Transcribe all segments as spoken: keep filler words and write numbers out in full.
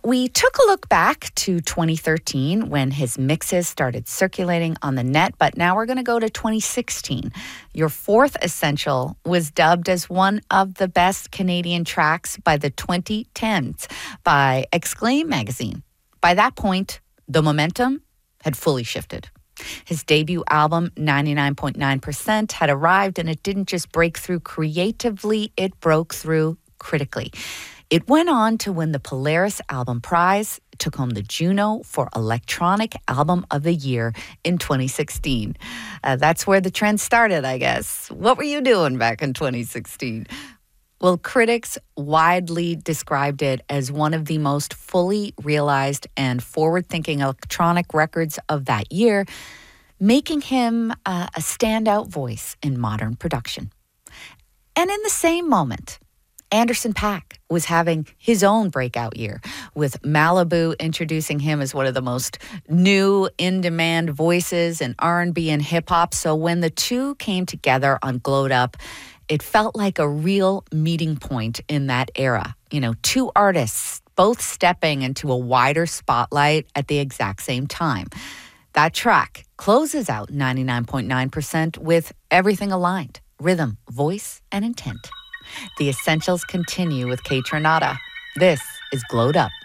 we took a look back to twenty thirteen when his mixes started circulating on the net, but now we're going to go to twenty sixteen. Your fourth essential was dubbed as one of the best Canadian tracks by the twenty tens by Exclaim magazine. By that point, the momentum had fully shifted. His debut album, ninety-nine point nine percent, had arrived, and it didn't just break through creatively, it broke through critically. It went on to win the Polaris Album Prize, took home the Juno for Electronic Album of the Year in twenty sixteen. Uh, that's where the trend started, I guess. What were you doing back in twenty sixteen? Well, critics widely described it as one of the most fully realized and forward-thinking electronic records of that year, making him uh, a standout voice in modern production. And in the same moment, Anderson .Paak was having his own breakout year, with Malibu introducing him as one of the most new, in-demand voices in R and B and hip-hop. So when the two came together on Glowed Up, it felt like a real meeting point in that era. You know, two artists both stepping into a wider spotlight at the exact same time. That track closes out ninety-nine point nine percent with everything aligned: rhythm, voice, and intent. The Essentials continue with Kaytranada. This is Glowed Up.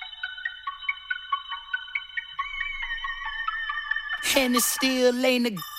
And it still ain't a